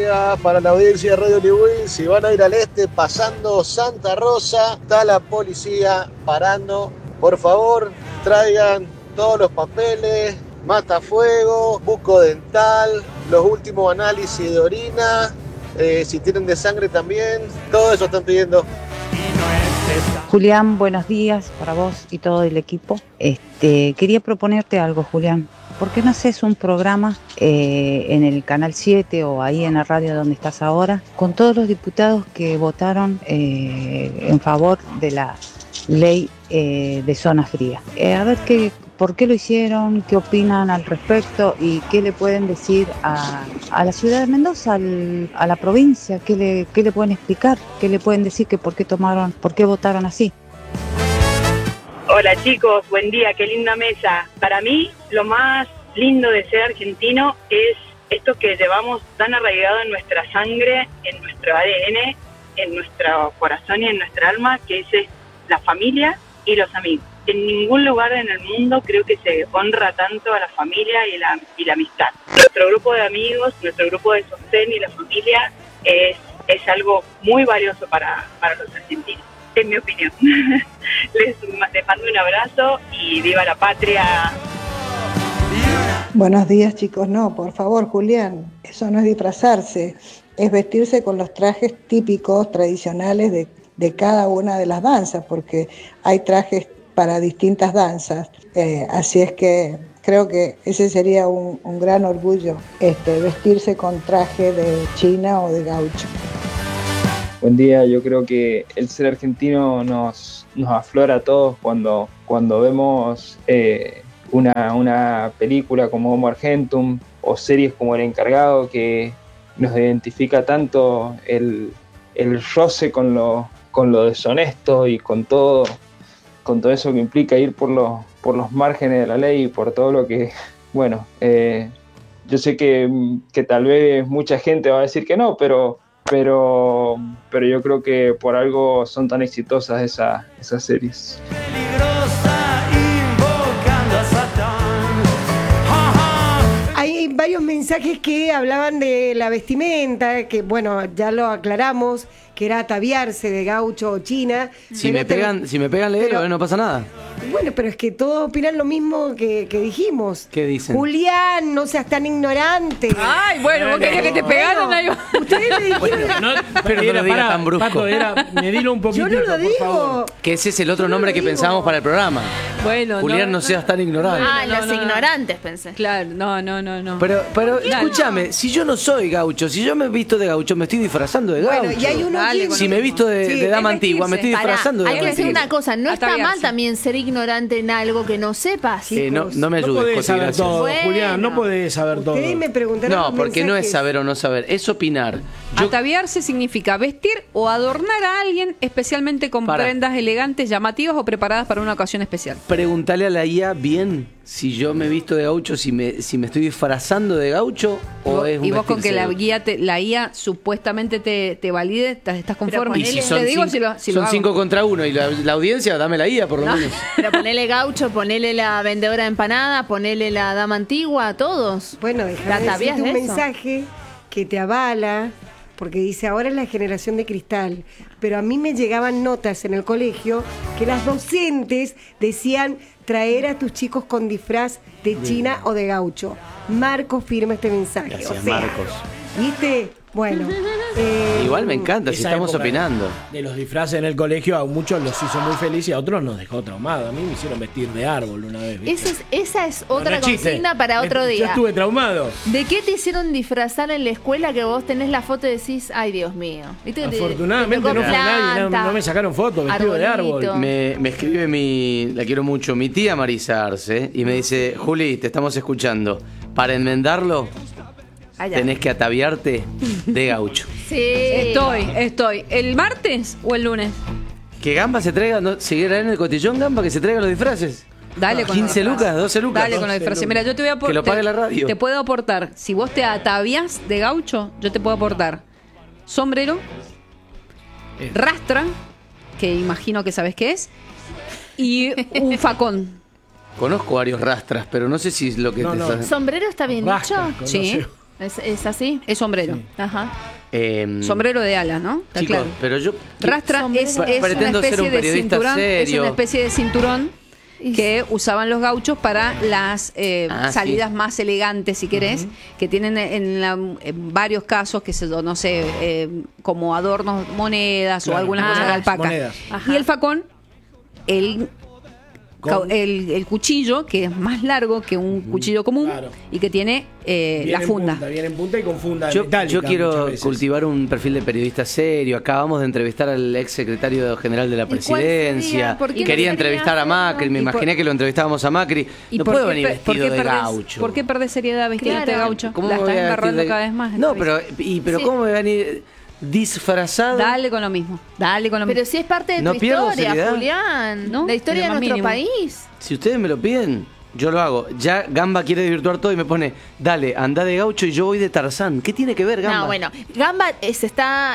Traiga para la audiencia de Radio Liwin, si van a ir al este pasando Santa Rosa, está la policía parando. Por favor, traigan todos los papeles, matafuego, buco dental, los últimos análisis de orina, si tienen de sangre también, todo eso están pidiendo. Julián, buenos días para vos y todo el equipo. Quería proponerte algo, Julián. ¿Por qué no haces un programa en el Canal 7 o ahí en la radio donde estás ahora con todos los diputados que votaron en favor de la ley de zona fría? A ver por qué lo hicieron, qué opinan al respecto y qué le pueden decir a la ciudad de Mendoza, a la provincia, qué le pueden explicar, qué le pueden decir que por qué votaron así. Hola chicos, buen día, qué linda mesa. Para mí lo más lindo de ser argentino es esto que llevamos tan arraigado en nuestra sangre, en nuestro ADN, en nuestro corazón y en nuestra alma, que es la familia y los amigos. En ningún lugar en el mundo creo que se honra tanto a la familia y la amistad. Nuestro grupo de amigos, nuestro grupo de sostén y la familia es algo muy valioso para los argentinos. En mi opinión. Les mando un abrazo y viva la patria. Buenos días, chicos. No, por favor, Julián, eso no es disfrazarse, es vestirse con los trajes típicos, tradicionales de cada una de las danzas, porque hay trajes para distintas danzas. Así es que creo que ese sería un gran orgullo, vestirse con traje de china o de gaucho. Buen día, yo creo que el ser argentino nos aflora a todos cuando vemos una película como Homo Argentum o series como El Encargado, que nos identifica tanto el roce con lo deshonesto y con todo eso que implica ir por los márgenes de la ley y por todo lo que, bueno, yo sé que tal vez mucha gente va a decir que no, pero yo creo que por algo son tan exitosas esas series. Hay varios mensajes que hablaban de la vestimenta, que bueno, ya lo aclaramos, que era ataviarse de gaucho o china. Si me pegan, leer, no pasa nada. Bueno, pero es que todos opinan lo mismo que dijimos. ¿Qué dicen? Julián, no seas tan ignorante. Ay, bueno, vos querías que te pegaran ahí. Ustedes me dijeron. Pero no lo digas tan brusco. Pato, medilo un poquito. Yo no lo digo. Por favor. Que ese es el otro nombre que pensábamos para el programa. Bueno, Julián, no seas tan ignorante. Los ignorantes, pensé. Claro, no. Pero escúchame, si yo no soy gaucho, si yo me he visto de gaucho, me estoy disfrazando de gaucho. Bueno, y hay uno si me he visto de dama antigua, me estoy disfrazando de Hay que dama decir antigua. una cosa, no está mal también ser ignorante en algo que no sepas. No me ayudes, No podés Coti, saber gracias. todo, Bueno. Julián, no podés saber todo. Ustedes me preguntaron No, los porque no es mensajes. saber o no saber, es opinar. Ataviarse significa vestir o adornar a alguien, especialmente con prendas elegantes, llamativas o preparadas para una ocasión especial. Pregúntale a la IA bien si yo me he visto de gaucho, si me estoy disfrazando de gaucho o es un Y vos con que vestirse la IA supuestamente te valide, ¿estás conforme? Y si son Te digo cinco, si lo son hago. 5 contra 1 y la audiencia, dame la IA por lo menos. Pero ponele gaucho, ponele la vendedora de empanada, ponele la dama antigua, a todos. Bueno, ¿La déjame atavías decirte un de eso? mensaje que te avala, porque dice, ahora es la generación de cristal, pero a mí me llegaban notas en el colegio que las docentes decían traer a tus chicos con disfraz de china o de gaucho. Marcos firma este mensaje. Gracias, Marcos. ¿Viste? Bueno. Igual me encanta, si Esa estamos época opinando. De los disfraces en el colegio, a muchos los hizo muy felices y a otros nos dejó traumados. A mí me hicieron vestir de árbol una vez. ¿viste? Esa es otra No es chiste. consigna para otro Yo día. estuve traumado. ¿De qué te hicieron disfrazar en la escuela que vos tenés la foto y decís, ay Dios mío? ¿Viste que Afortunadamente te no tocó fue nadie, planta, no me sacaron fotos vestido de arbolito? árbol. Me escribe la quiero mucho, mi tía Marisa Arce, y me dice, Juli, te estamos escuchando. Para enmendarlo, Allá. tenés que ataviarte de gaucho. Sí. Estoy. ¿El martes o el lunes? Que Gamba se traiga, seguirá en el cotillón Gamba, que se traiga los disfraces. Dale con 15 los lucas, 12 lucas. Dale con la disfraz. Mira, yo te voy a Que lo pague la radio. Te puedo aportar, si vos te atavias de gaucho, yo te puedo aportar sombrero, rastra, que imagino que sabes qué es, y un facón. Conozco varios rastras, pero no sé si es lo que No, te no. sale. ¿Sombrero está bien Rasca, dicho? conoce. Sí. ¿Es así? Es sombrero. Sí. Ajá. Sombrero de ala, ¿no? Está chicos, claro. pero yo rastra es una pretendo ser un especie de periodista cinturón, serio. es una especie de cinturón que usaban los gauchos para las salidas más elegantes, si querés, que tienen en varios casos, que se, no sé, como adornos, monedas o algunas cosas de alpaca. Y el facón, el cuchillo, que es más largo que un cuchillo común y que tiene la funda. Viene en punta y con funda Yo metálica. quiero cultivar un perfil de periodista serio. Acabamos de entrevistar al ex secretario general de la presidencia. Quería entrevistar a Macri, me imaginé que lo entrevistábamos a Macri. No puedo venir vestido de gaucho. ¿Por qué perdés seriedad vestido de gaucho? ¿Cómo La me voy estás a vestir embarrando de- cada vez más. No, pero ¿cómo me voy a venir disfrazado? Dale con lo mismo. Pero si es parte de No tu pierdo historia, seriedad. Julián. ¿No? La historia de Pero más nuestro mínimo. país. Si ustedes me lo piden, yo lo hago. Ya Gamba quiere desvirtuar todo y me pone, dale, anda de gaucho y yo voy de Tarzán. ¿Qué tiene que ver, Gamba? No, bueno, Gamba se está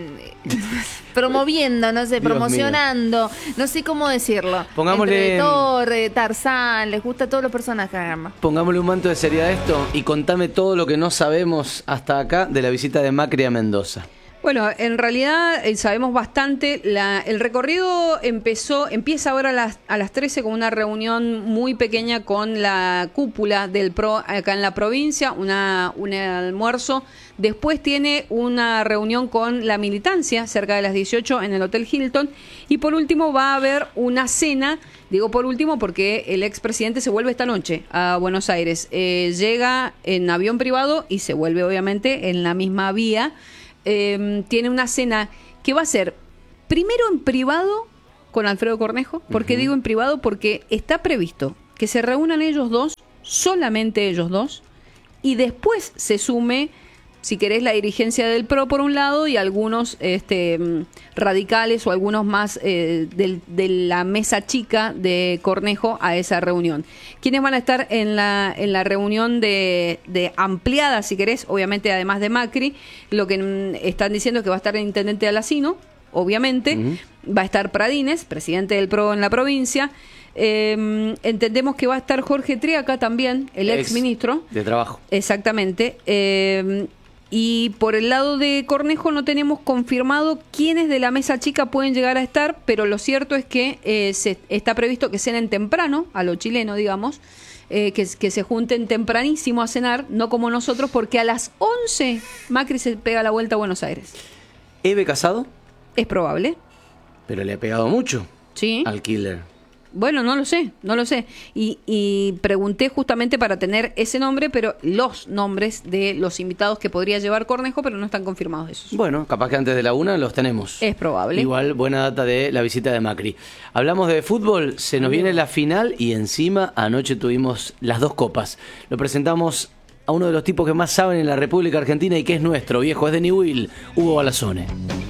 promoviendo, no sé, Dios promocionando, no sé cómo decirlo. Pongámosle- Entre Thor, Tarzán, les gusta todos los personajes a Gamba. Pongámosle un manto de seriedad a esto y contame todo lo que no sabemos hasta acá de la visita de Macri a Mendoza. Bueno, en realidad sabemos bastante. El recorrido empieza ahora a las 13 con una reunión muy pequeña con la cúpula del PRO acá en la provincia, un almuerzo. Después tiene una reunión con la militancia cerca de las 18 en el Hotel Hilton. Y por último va a haber una cena. Digo por último porque el expresidente se vuelve esta noche a Buenos Aires. Llega en avión privado y se vuelve obviamente en la misma vía. Tiene una cena que va a ser primero en privado con Alfredo Cornejo. ¿Por qué digo en privado? Porque está previsto que se reúnan ellos dos, solamente ellos dos, y después se sume, si querés, la dirigencia del PRO por un lado y algunos radicales o algunos más de la mesa chica de Cornejo a esa reunión. ¿Quiénes van a estar en la reunión de ampliada, si querés? Obviamente, además de Macri, lo que están diciendo es que va a estar el intendente Alacino, obviamente, va a estar Pradines, presidente del PRO en la provincia. Entendemos que va a estar Jorge Triaca también, el ex ministro de Trabajo. Exactamente. Y por el lado de Cornejo no tenemos confirmado quiénes de la mesa chica pueden llegar a estar, pero lo cierto es que está previsto que cenen temprano, a lo chileno, digamos, que se junten tempranísimo a cenar, no como nosotros, porque a las 11 Macri se pega la vuelta a Buenos Aires. ¿Eve Casado? Es probable. Pero le ha pegado mucho al killer. Bueno, no lo sé. Y pregunté justamente para tener ese nombre, pero los nombres de los invitados que podría llevar Cornejo, pero no están confirmados esos. Bueno, capaz que antes de la 1 los tenemos. Es probable. Igual, buena data de la visita de Macri. Hablamos de fútbol, se nos viene la final y encima anoche tuvimos las 2 copas. Lo presentamos a uno de los tipos que más saben en la República Argentina y que es nuestro viejo, es de Newell, Hugo Balazone.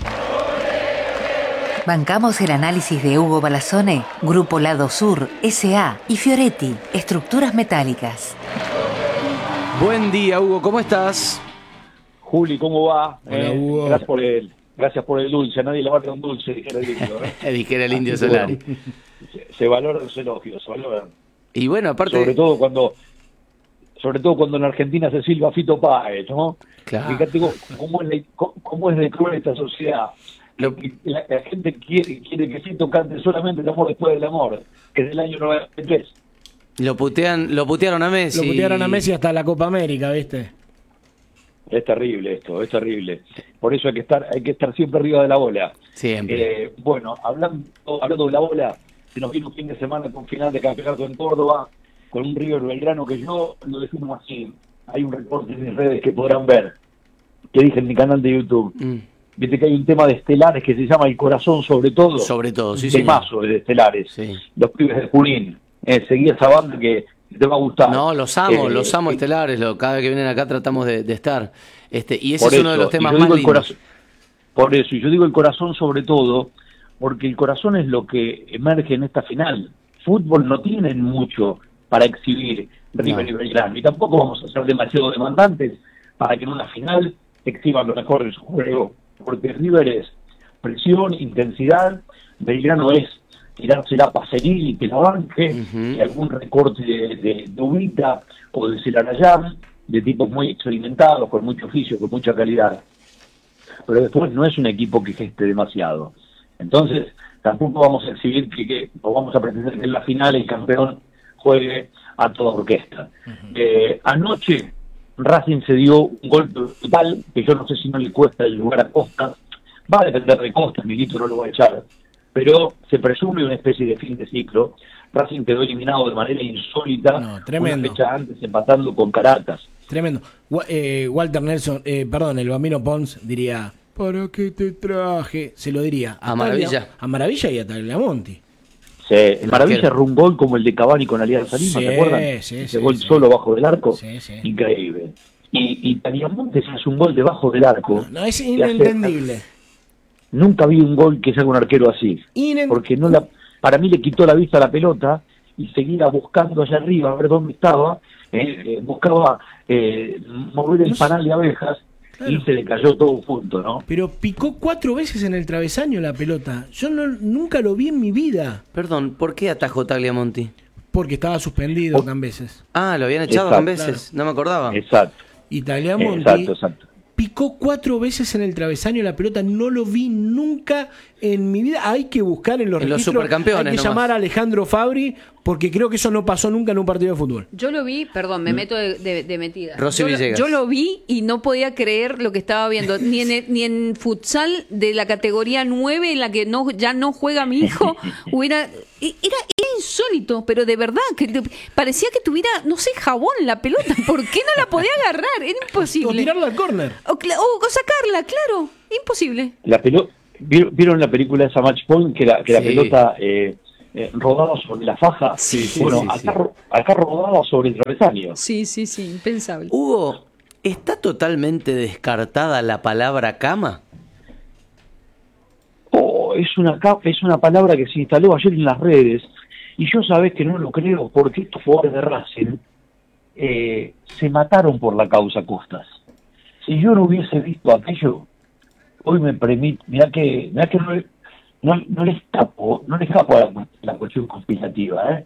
Bancamos el análisis de Hugo Balazone, Grupo Lado Sur, S.A. y Fioretti, Estructuras Metálicas. Buen día, Hugo, ¿cómo estás? Juli, ¿cómo va? Hola, Hugo. Gracias por el dulce. A nadie le vale un dulce, dijera el indio. Dijera el indio Solari. Se valoran los elogios, se valoran. Y bueno, aparte... Sobre todo cuando en Argentina se silba Fito Páez, ¿no? Claro. Fíjate cómo es de cruel esta sociedad. La gente quiere que Fito cante solamente el amor después del amor, que es del año 93. Lo putearon a Messi. Lo putearon a Messi hasta la Copa América, ¿viste? Es terrible esto, es terrible. Por eso hay que estar siempre arriba de la bola. Siempre. Bueno, hablando de la bola, se nos viene un fin de semana con final de campeonato en Córdoba, con un River Belgrano que yo lo defino así. Hay un reporte en mis redes que podrán ver, que dije en mi canal de YouTube. Viste que hay un tema de estelares que se llama El Corazón sobre todo. Sobre todo, sí, temazo de estelares. Sí. Los pibes de Junín. Seguí esa banda que te va a gustar. No, los amo estelares. Cada vez que vienen acá tratamos de estar. Y ese es uno de los temas más lindos. Por eso, y yo digo El Corazón sobre todo, porque el corazón es lo que emerge en esta final. Fútbol no tienen mucho para exhibir River y Belgrano. Y tampoco vamos a ser demasiado demandantes para que en una final exhiban lo mejor de su juego. Porque River es presión, intensidad, Belgrano es tirársela Pacerini y que la banque, y algún recorte de Ubita o de Celarayán, de tipos muy experimentados, con mucho oficio, con mucha calidad. Pero después no es un equipo que geste demasiado. Entonces, tampoco vamos a exhibir o vamos a pretender que en la final el campeón juegue a toda orquesta. Anoche Racing se dio un golpe brutal, que yo no sé si no le cuesta el lugar a Costa. Va a depender de Costa, Milito no lo va a echar, pero se presume una especie de fin de ciclo. Racing quedó eliminado de manera insólita, una fecha antes empatando con Caracas. Tremendo. Walter Nelson, el Bambino Pons diría, ¿para qué te traje? Se lo diría a Maravilla. A Maravilla y a Tagliamonti. Sí, el Maravilla erró un gol como el de Cavani con Alianza Lima, ¿te acuerdan? Ese gol solo bajo del arco, increíble. Y Tagliamonti se hace un gol debajo del arco. No, es inentendible. Nunca vi un gol que se haga un arquero así. Porque para mí le quitó la vista a la pelota y seguía buscando allá arriba a ver dónde estaba. Buscaba mover el panal de abejas. Claro. Y se le cayó todo junto, ¿no? Pero picó 4 veces en el travesaño la pelota. Yo nunca lo vi en mi vida. Perdón, ¿por qué atajó Tagliamonti? Porque estaba suspendido Cambeses. Ah, lo habían echado Cambeses, claro. No me acordaba. Exacto. Y Tagliamonti picó 4 veces en el travesaño la pelota, no lo vi nunca en mi vida. Hay que buscar en los registros, supercampeones. Hay que llamar a Alejandro Fabri, porque creo que eso no pasó nunca en un partido de fútbol. Yo lo vi, perdón, me meto de metida. Rosy Villegas. Yo lo vi y no podía creer lo que estaba viendo. Ni en futsal de la categoría 9, en la que ya no juega mi hijo, era insólito, pero de verdad, que parecía que tuviera, no sé, jabón la pelota. ¿Por qué no la podía agarrar? Era imposible. O tirarla al córner. O sacarla, claro. Imposible. La pelota. ¿Vieron la película esa Match Point? Que la pelota rodaba sobre la faja. Acá rodaba sobre el travesaño. Sí, impensable. Hugo, ¿está totalmente descartada la palabra cama? Es una palabra que se instaló ayer en las redes, y yo sabés que no lo creo, porque estos jugadores de Racing se mataron por la causa Costas. Si yo no hubiese visto aquello, hoy me permite, mirá que no le escapo a la cuestión conspirativa,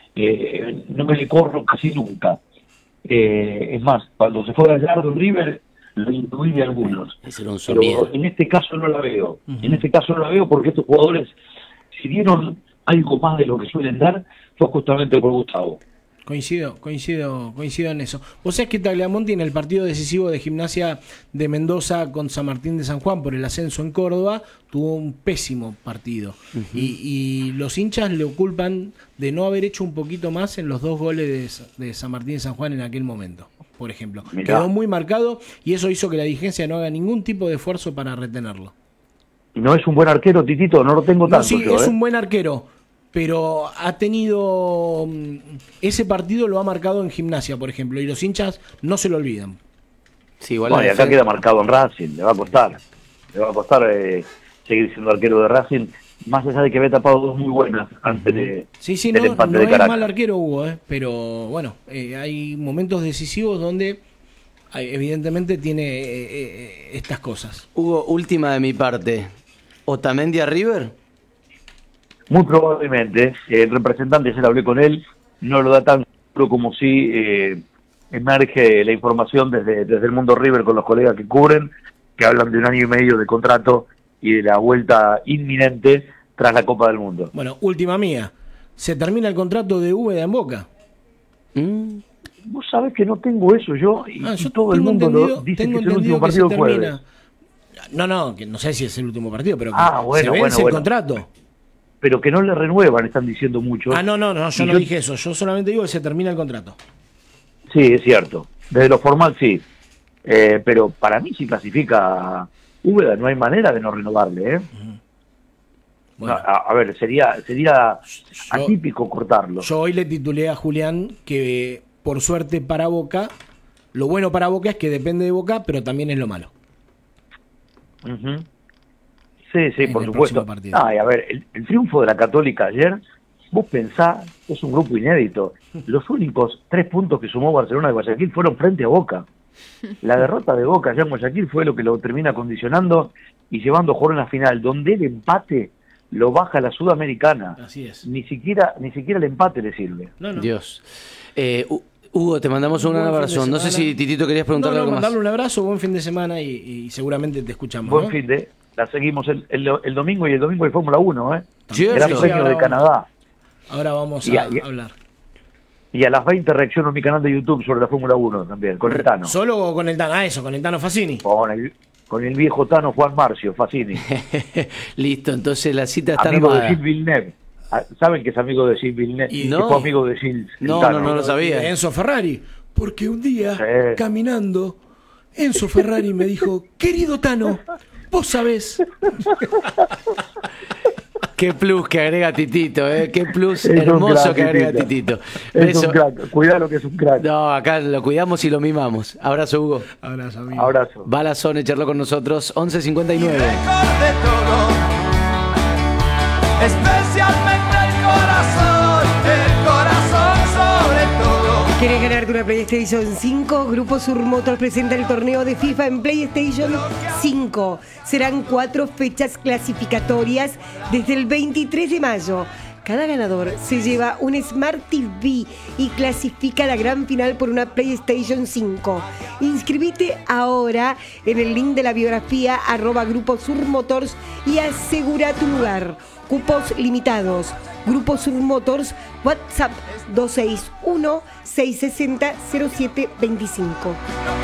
no me le corro casi nunca. Es más, cuando se fue Gallardo en River, lo intuí de algunos. Pero en este caso no la veo. En este caso no la veo porque estos jugadores, si dieron algo más de lo que suelen dar, fue justamente por Gustavo. Coincido en eso. Vos sabés que Tagliamonti en el partido decisivo de Gimnasia de Mendoza con San Martín de San Juan por el ascenso en Córdoba tuvo un pésimo partido. Y los hinchas le culpan de no haber hecho un poquito más en los 2 goles de San Martín de San Juan en aquel momento, por ejemplo. Quedó muy marcado y eso hizo que la dirigencia no haga ningún tipo de esfuerzo para retenerlo. ¿No es un buen arquero, Titito? No lo tengo tanto. Sí, es un buen arquero, pero ha tenido... Ese partido lo ha marcado en Gimnasia, por ejemplo, y los hinchas no se lo olvidan. Sí, igual y acá queda marcado en Racing, le va a costar seguir siendo arquero de Racing, más allá de que había tapado 2 muy buenas antes de del empate de Caracas. No es mal arquero Hugo, pero bueno, hay momentos decisivos donde evidentemente tiene estas cosas. Hugo, última de mi parte, ¿Otamendi a River? Muy probablemente. El representante, ya lo hablé con él, no lo da tan seguro como si emerge la información desde el mundo River con los colegas que cubren, que hablan de 1 año y medio de contrato y de la vuelta inminente tras la Copa del Mundo. Bueno, última mía. ¿Se termina el contrato de Úbeda en Boca? Vos sabés que no tengo eso yo, y todo el mundo lo dice que es el último partido del jueves. No, que no sé si es el último partido, pero se vence el contrato. Pero que no le renuevan, están diciendo muchos. No, yo no dije eso. Yo solamente digo que se termina el contrato. Sí, es cierto. Desde lo formal sí. Pero para mí si clasifica Úbeda no hay manera de no renovarle, Bueno. A ver, sería atípico cortarlo. Yo hoy le titulé a Julián que por suerte para Boca, lo bueno para Boca es que depende de Boca, pero también es lo malo. Sí, por supuesto. Y a ver, el triunfo de la Católica ayer, vos pensás, es un grupo inédito. Los únicos 3 puntos que sumó Barcelona de Guayaquil fueron frente a Boca. La derrota de Boca allá en Guayaquil fue lo que lo termina condicionando y llevando a jugar una final donde el empate lo baja a la Sudamericana. Así es. Ni siquiera el empate le sirve. No. Dios. Hugo, te mandamos un gran abrazo. No sé si Titito querías preguntarle algo más. Mandarle un abrazo, buen fin de semana y seguramente te escuchamos. Buen fin de. La seguimos el domingo, y el domingo hay Fórmula 1, ¿eh? Cierto. Gran Premio de Canadá. Ahora vamos a hablar. Y a las 20 reacciono en mi canal de YouTube sobre la Fórmula 1 también, con el Tano. ¿Solo con el Tano? Con el Tano Fassini. Con el viejo Tano Juan Marcio Fassini. Listo, entonces la cita está amigo armada. de Gilles Villeneuve. ¿Saben que es amigo de Gilles Villeneuve? Y que no. fue amigo de Gilles. No lo sabía. Enzo Ferrari. Porque un día, caminando, Enzo Ferrari me dijo, querido Tano, vos sabés. Qué plus que agrega Titito, qué plus hermoso que agrega Titito. Es un crack, cuidado que es un crack. No, acá lo cuidamos y lo mimamos. Abrazo, Hugo. Abrazo, amigo. Abrazo. Balazone charló con nosotros, 11:59. Especialmente el corazón sobre todo. ¿Quieres ganarte una PlayStation 5? Grupo Surmotor presenta el torneo de FIFA en PlayStation 5. Serán 4 fechas clasificatorias desde el 23 de mayo. Cada ganador se lleva un Smart TV y clasifica a la gran final por una PlayStation 5. Inscribite ahora en el link de la biografía @Grupo Surmotors y asegura tu lugar. Cupos limitados. Grupo Surmotors, WhatsApp 261-660-0725.